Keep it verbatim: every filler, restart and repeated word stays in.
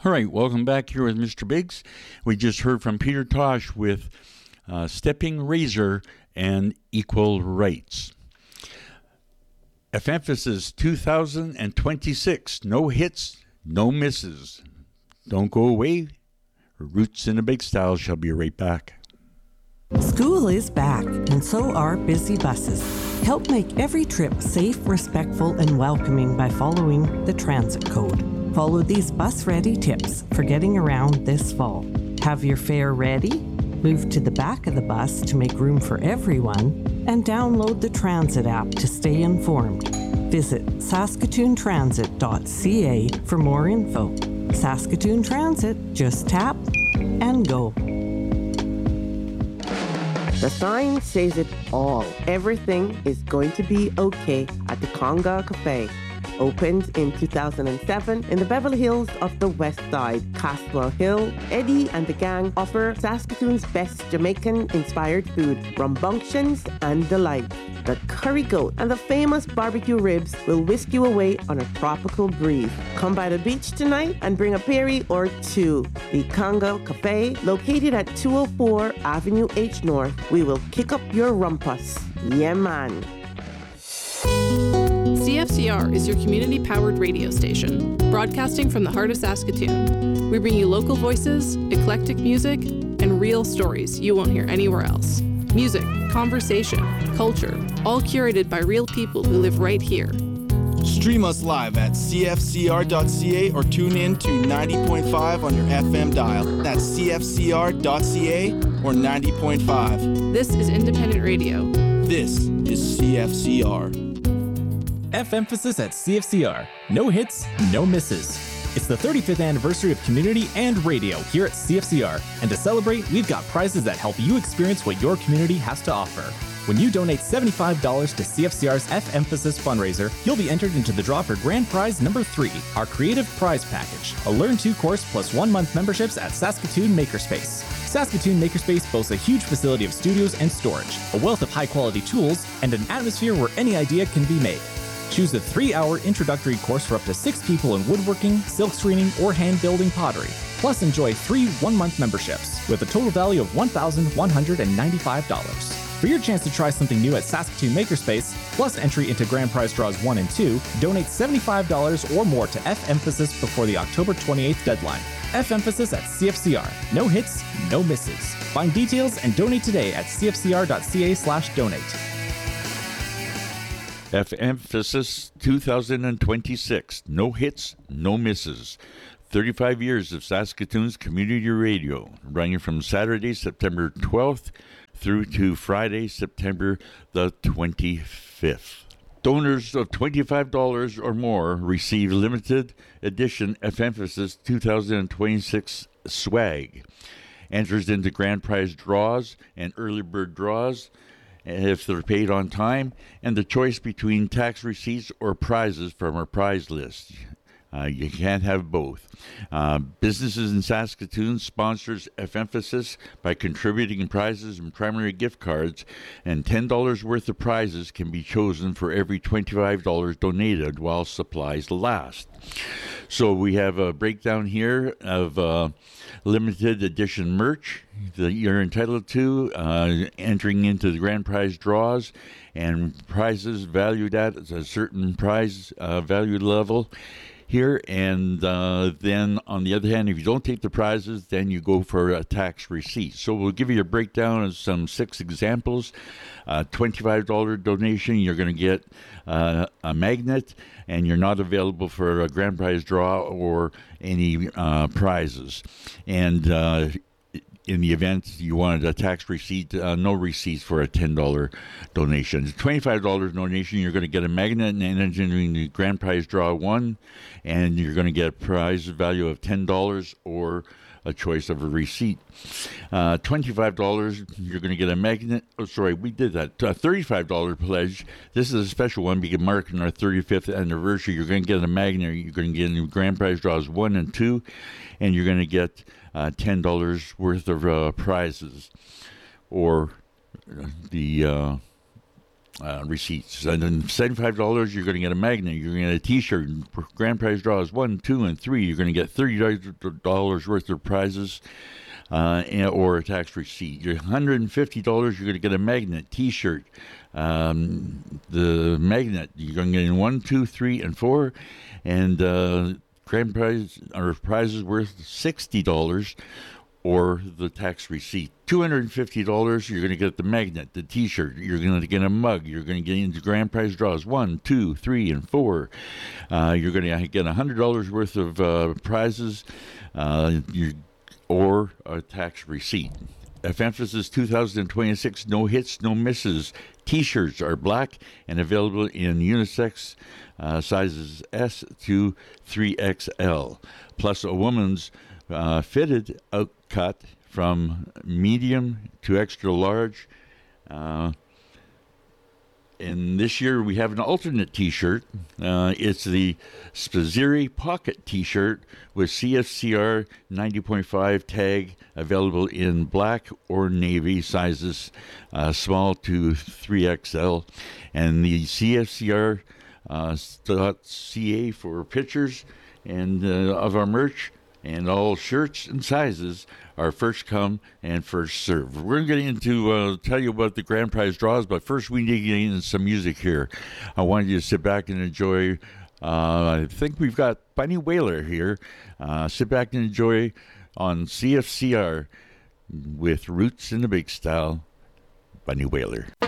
All right, welcome back here with Mister Biggs. We just heard from Peter Tosh with uh, Stepping Razor and Equal Rights. F-Emphasis two thousand twenty-six. No hits, no misses. Don't go away. Roots in a Big Style shall be right back. School is back, and so are busy buses. Help make every trip safe, respectful, and welcoming by following the transit code. Follow these bus-ready tips for getting around this fall. Have your fare ready, move to the back of the bus to make room for everyone, and download the Transit app to stay informed. Visit saskatoon transit dot c a for more info. Saskatoon Transit, just tap and go. The sign says it all. Everything is going to be okay at the Conga Cafe. Opened in two thousand seven in the Beverly Hills of the West Side, Caswell Hill, Eddie and the gang offer Saskatoon's best Jamaican-inspired food, rambunctions and delight. The curry goat and the famous barbecue ribs will whisk you away on a tropical breeze. Come by the beach tonight and bring a Perry or two. The Conga Cafe, located at two oh four Avenue H North. We will kick up your rumpus. Yeah, man. C F C R is your community-powered radio station, broadcasting from the heart of Saskatoon. We bring you local voices, eclectic music, and real stories you won't hear anywhere else. Music, conversation, culture, all curated by real people who live right here. Stream us live at c f c r dot c a or tune in to ninety point five on your F M dial. That's c f c r dot c a or ninety point five. This is independent radio. This is C F C R. F-Emphasis at C F C R. No hits, no misses. It's the thirty-fifth anniversary of community and radio here at C F C R. And to celebrate, we've got prizes that help you experience what your community has to offer. When you donate seventy-five dollars to C F C R's F-Emphasis fundraiser, you'll be entered into the draw for grand prize number three, our Creative Prize Package, a Learn To course plus one-month memberships at Saskatoon Makerspace. Saskatoon Makerspace boasts a huge facility of studios and storage, a wealth of high-quality tools, and an atmosphere where any idea can be made. Choose a three-hour introductory course for up to six people in woodworking, silk screening, or hand-building pottery. Plus, enjoy three one-month memberships with a total value of one thousand one hundred ninety-five dollars. For your chance to try something new at Saskatoon Makerspace, plus entry into grand prize draws one and two, donate seventy-five dollars or more to F-Emphasis before the October twenty-eighth deadline. F-Emphasis at C F C R. No hits, no misses. Find details and donate today at c f c r dot c a slash donate. F-Emphasis two thousand twenty-six. No hits, no misses. thirty-five years of Saskatoon's community radio, running from Saturday, September twelfth through to Friday, September the twenty-fifth. Donors of twenty-five dollars or more receive limited edition F-Emphasis two thousand twenty-six swag. Enters into grand prize draws and early bird draws if they're paid on time, and the choice between tax receipts or prizes from our prize list. Uh, you can't have both. Uh, businesses in Saskatoon sponsors F-Emphasis by contributing prizes and primary gift cards, and ten dollars worth of prizes can be chosen for every twenty-five dollars donated while supplies last. So we have a breakdown here of uh, limited edition merch that you're entitled to, uh, entering into the grand prize draws, and prizes valued at a certain prize uh, value level here. And uh, then on the other hand, if you don't take the prizes, then you go for a tax receipt. So we'll give you a breakdown of some six examples. Uh, twenty-five dollars donation, you're going to get uh, a magnet, and you're not available for a grand prize draw or any uh, prizes. And uh, in the event you wanted a tax receipt, uh, no receipts for a ten dollars donation. twenty-five dollars donation, you're going to get a magnet and entering the grand prize draw one, and you're going to get a prize value of ten dollars or a choice of a receipt. Uh, twenty-five dollars, you're going to get a magnet. Oh, sorry, we did that. Uh, thirty-five dollars pledge. This is a special one because marking our thirty-fifth anniversary. You're going to get a magnet. You're going to get in grand prize draws one and two, and you're going to get uh, ten dollars worth of uh, prizes, or the uh, uh, receipts. And then seventy-five dollars, you're going to get a magnet. You're going to get a T-shirt. Grand prize draws one, two, and three. You're going to get thirty dollars worth of prizes. Uh, and, or a tax receipt. You're one hundred fifty dollars, you're going to get a magnet, T-shirt. Um, the magnet, you're going to get in one, two, three, and four. And uh, grand prize or prizes worth sixty dollars or the tax receipt. two hundred fifty dollars, you're going to get the magnet, the T-shirt. You're going to get a mug. You're going to get into grand prize draws one, two, three, and four. Uh, you're going to get one hundred dollars worth of uh, prizes. Uh, you're or a tax receipt. F Emphasis two thousand twenty-six, no hits, no misses. T-shirts are black and available in unisex uh, sizes S to three X L, plus a woman's uh, fitted out cut from medium to extra large. Uh, And this year we have an alternate T-shirt. Uh, it's the Spaziri Pocket T-shirt with C F C R ninety point five tag, available in black or navy sizes, uh, small to three X L. And the C F C R uh, .ca for pictures and uh, of our merch. And all shirts and sizes are first come and first serve. We're going to get into uh, tell you about the grand prize draws, but first we need to get into some music here. I wanted you to sit back and enjoy. Uh, I think we've got Bunny Wailer here. Uh, sit back and enjoy on C F C R with Roots in the Big Style. Bunny Wailer.